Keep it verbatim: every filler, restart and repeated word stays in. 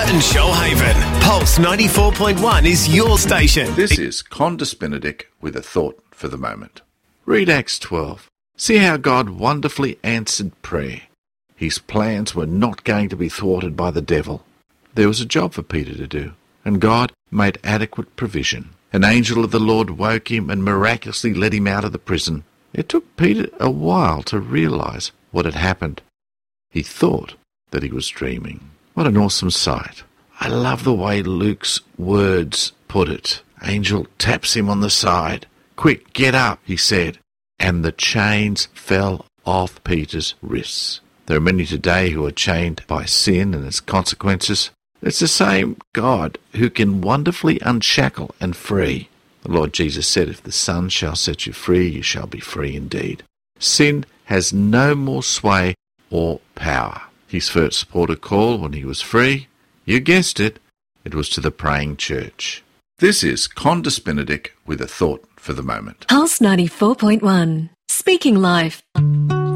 and Shoalhaven. Pulse ninety-four point one is your station. This is Condis Benedict with a thought for the moment. Read Acts twelve. See how God wonderfully answered prayer. His plans were not going to be thwarted by the devil. There was a job for Peter to do, and God made adequate provision. An angel of the Lord woke him and miraculously led him out of the prison. It took Peter a while to realize what had happened. He thought that he was dreaming. What an awesome sight. I love the way Luke's words put it. Angel taps him on the side. "Quick, get up," he said. And the chains fell off Peter's wrists. There are many today who are chained by sin and its consequences. It's the same God who can wonderfully unshackle and free. The Lord Jesus said, "If the Son shall set you free, you shall be free indeed." Sin has no more sway or power. His first port of call when he was free, you guessed it, it was to the praying church. This is Condis Benedict with a thought for the moment. Pulse ninety-four point one, speaking life.